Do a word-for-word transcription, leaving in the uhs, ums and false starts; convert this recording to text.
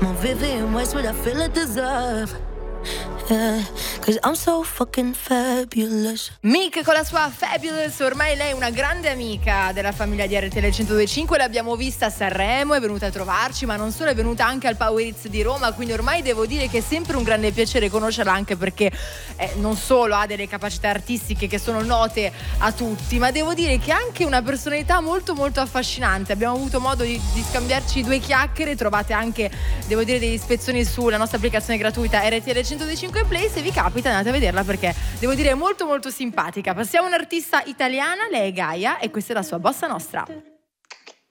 more Vivian Westwood, I feel I deserve. Yeah, cause I'm so fucking fabulous. Meek con la sua Fabulous, ormai lei è una grande amica della famiglia di R T L centodue e cinque, l'abbiamo vista a Sanremo, è venuta a trovarci, ma non solo, è venuta anche al Power Hits di Roma, quindi ormai devo dire che è sempre un grande piacere conoscerla, anche perché eh, non solo ha delle capacità artistiche che sono note a tutti, ma devo dire che ha anche una personalità molto molto affascinante. Abbiamo avuto modo di, di scambiarci due chiacchiere, trovate anche, devo dire, degli spezzoni sulla nostra applicazione gratuita R T L centodue e cinque Play, se vi capita andate a vederla perché devo dire è molto molto simpatica. Passiamo a un'artista italiana, lei è Gaia e questa è la sua Bossa Nostra.